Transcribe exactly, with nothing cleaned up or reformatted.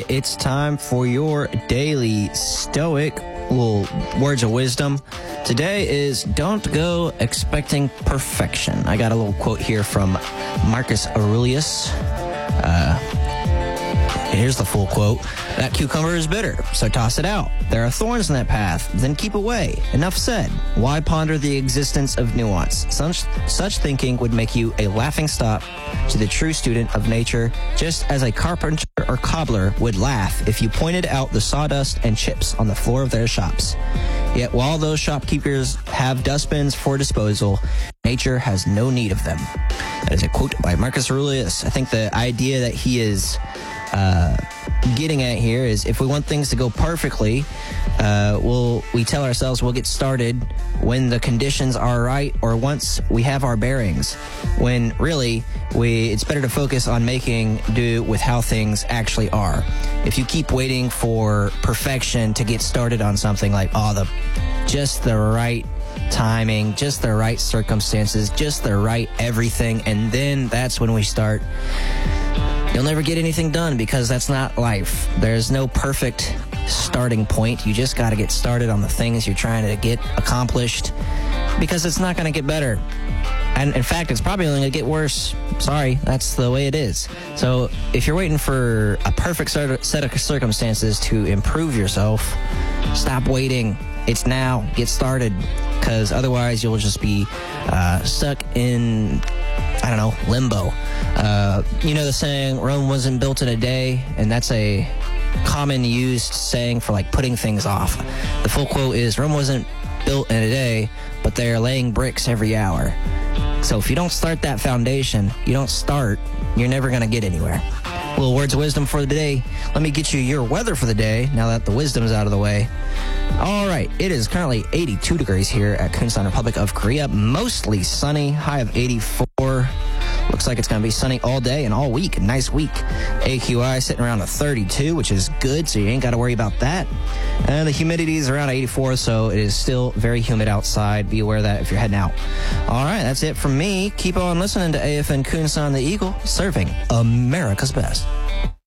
it's time for your daily stoic little words of wisdom. Today is don't go expecting perfection. I got a little quote here from Marcus Aurelius. Uh, here's the full quote. That cucumber is bitter, so toss it out. There are thorns in that path, then keep away. Enough said. Why ponder the existence of nuance? Such, such thinking would make you a laughing stock to the true student of nature, just as a carpenter or cobbler would laugh if you pointed out the sawdust and chips on the floor of their shops. Yet while those shopkeepers have dustbins for disposal, nature has no need of them. That is a quote by Marcus Aurelius. I think the idea that he is uh, getting at here is if we want things to go perfectly, uh, we'll, we tell ourselves we'll get started when the conditions are right or once we have our bearings, when really we it's better to focus on making do with how things actually are. If you keep waiting for perfection to get started on something like, oh, the just the right timing, just the right circumstances, just the right everything, and then that's when we start, you'll never get anything done because that's not life. There's no perfect starting point. You just got to get started on the things you're trying to get accomplished because it's not going to get better. And in fact, it's probably only going to get worse. Sorry, that's the way it is. So if you're waiting for a perfect set of circumstances to improve yourself, stop waiting. It's now. Get started, because otherwise you'll just be uh, stuck in, I don't know, limbo. Uh, you know the saying, Rome wasn't built in a day, and that's a common used saying for like putting things off. The full quote is, Rome wasn't built in a day, but they're laying bricks every hour. So if you don't start that foundation, you don't start, you're never going to get anywhere. Little words of wisdom for the day. Let me get you your weather for the day, now that the wisdom's out of the way. All right, it is currently eighty-two degrees here at Kunsan, Republic of Korea. Mostly sunny, high of eighty-four. Looks like it's going to be sunny all day and all week. A nice week. A Q I sitting around a thirty-two, which is good, so you ain't got to worry about that. And the humidity is around eighty-four, so it is still very humid outside. Be aware of that if you're heading out. All right, that's it from me. Keep on listening to A F N Kunsan the Eagle, serving America's best.